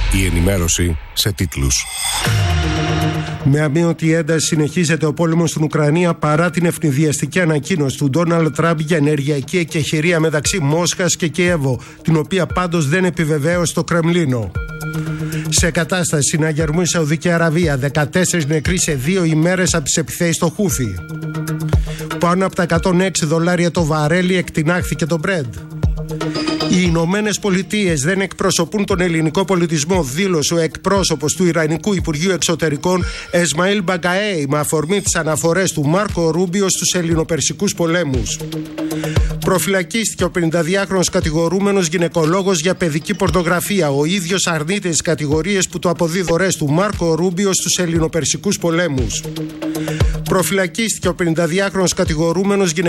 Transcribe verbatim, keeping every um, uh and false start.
Η ενημέρωση σε τίτλους. Με αμείωτη ένταση συνεχίζεται ο πόλεμος στην Ουκρανία παρά την ευνηδιαστική ανακοίνωση του Ντόναλντ Τραμπ για ενεργειακή εκεχηρία μεταξύ Μόσχας και Κιέβο, την οποία πάντως δεν επιβεβαίωσε το Κρεμλίνο. Σε κατάσταση συναγερμού η Σαουδική Αραβία, δεκατέσσερις νεκροί σε δύο ημέρες από τις επιθέσεις στο Χούθι. Πάνω από τα εκατόν έξι δολάρια το βαρέλι εκτινάχθηκε το Brent. Οι Ηνωμένες Πολιτείες δεν εκπροσωπούν τον ελληνικό πολιτισμό, δήλωσε ο εκπρόσωπος του Ιρανικού Υπουργείου Εξωτερικών Εσμαήλ Μπαγκαέι με αφορμή τις αναφορές του Μάρκο Ρούμπιο στους ελληνοπερσικούς πολέμους. Προφυλακίστηκε ο πενηνταδυάχρονος κατηγορούμενος γυναικολόγος για παιδική πορνογραφία. Ο ίδιος αρνείται τις κατηγορίες που του αποδίδουν του Μάρκο Ρούμπιο στους ελληνοπερσικούς πολέμους. Προφυλακίστηκε ο πενηνταδυάχρονος κατηγορούμενος γυναικολόγος